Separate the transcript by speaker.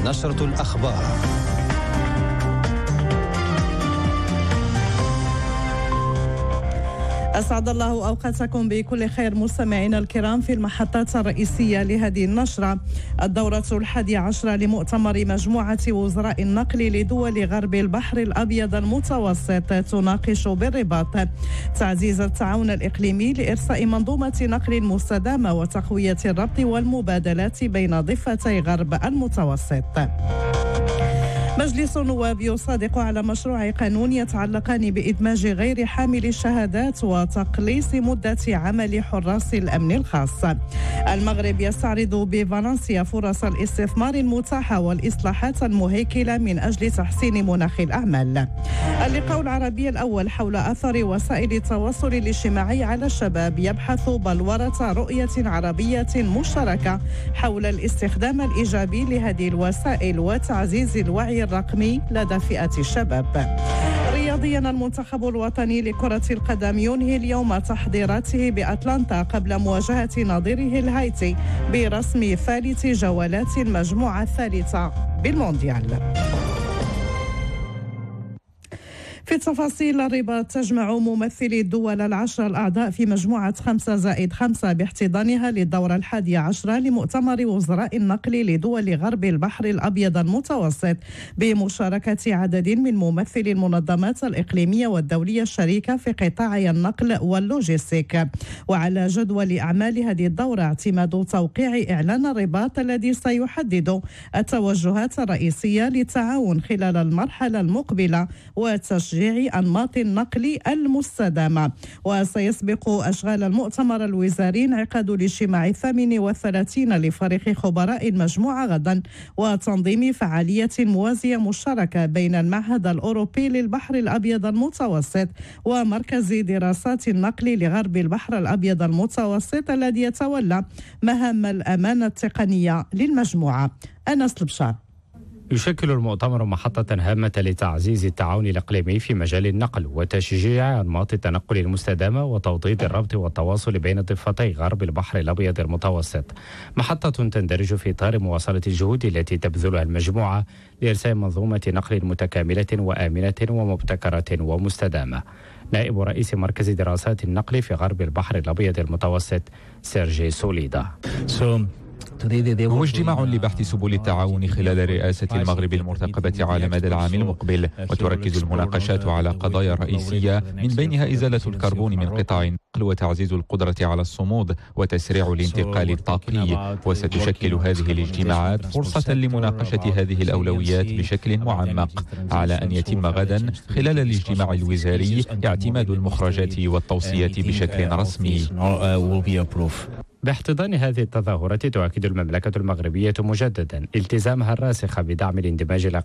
Speaker 1: نشرة الأخبار.
Speaker 2: أسعد الله أوقاتكم بكل خير مستمعينا الكرام في المحطات الرئيسية لهذه النشرة. الدورة 11 لمؤتمر مجموعة وزراء النقل لدول غرب البحر الأبيض المتوسط تناقش بالرباط تعزيز التعاون الإقليمي لإرساء منظومة نقل مستدامة وتقوية الربط والمبادلات بين ضفتي غرب المتوسط. مجلس النواب يصادق على مشروع قانون يتعلقان بإدماج غير حامل الشهادات وتقليص مدة عمل حراس الأمن الخاص. المغرب يستعرض بفالنسيا فرص الاستثمار المتاحة والإصلاحات المهيكلة من أجل تحسين مناخ الأعمال. اللقاء العربي الأول حول أثر وسائل التواصل الاجتماعي على الشباب يبحث بلورة رؤية عربية مشتركة حول الاستخدام الإيجابي لهذه الوسائل وتعزيز الوعي الرقمي لدى فئة الشباب. رياضيا، المنتخب الوطني لكرة القدم ينهي اليوم تحضيراته بأتلانتا قبل مواجهة نظيره الهايتي برسم ثالث جولات المجموعة الثالثة بالمونديال. في تفاصيل، الرباط تجمع ممثلي الدول 10 الأعضاء في مجموعة 5+5 باحتضانها للدورة 11 لمؤتمر وزراء النقل لدول غرب البحر الأبيض المتوسط بمشاركة عدد من ممثلي المنظمات الإقليمية والدولية الشريكة في قطاعي النقل واللوجستيك. وعلى جدول أعمال هذه الدورة اعتماد توقيع إعلان الرباط الذي سيحدد التوجهات الرئيسية للتعاون خلال المرحلة المقبلة وتشجيع أنماط النقل المستدامة. وسيسبق أشغال المؤتمر الوزاري انعقاد الاجتماع 38 لفريق خبراء المجموعة غدا وتنظيم فعالية موازية مشتركة بين المعهد الأوروبي للبحر الأبيض المتوسط ومركز دراسات النقل لغرب البحر الأبيض المتوسط الذي يتولى مهام الأمانة التقنية للمجموعة. أنس البشار.
Speaker 3: يشكل المؤتمر محطة هامة لتعزيز التعاون الإقليمي في مجال النقل وتشجيع أنماط التنقل المستدامة وتوطيد الربط والتواصل بين ضفتي غرب البحر الأبيض المتوسط. محطة تندرج في إطار مواصلة الجهود التي تبذلها المجموعة لإرساء منظومة نقل متكاملة وآمنة ومبتكرة ومستدامة. نائب رئيس مركز دراسات النقل في غرب البحر الأبيض المتوسط سيرجي سوليدا.
Speaker 4: هو اجتماع لبحث سبل التعاون خلال رئاسة المغرب المرتقبة على مدى العام المقبل، وتركز المناقشات على قضايا رئيسية من بينها إزالة الكربون من قطاع النقل وتعزيز القدرة على الصمود وتسريع الانتقال الطاقي. وستشكل هذه الاجتماعات فرصة لمناقشة هذه الأولويات بشكل معمق، على أن يتم غدا خلال الاجتماع الوزاري اعتماد المخرجات والتوصيات بشكل رسمي.
Speaker 3: باحتضان هذه التظاهرات تؤكد المملكة المغربية مجددا التزامها الراسخ بدعم الاندماج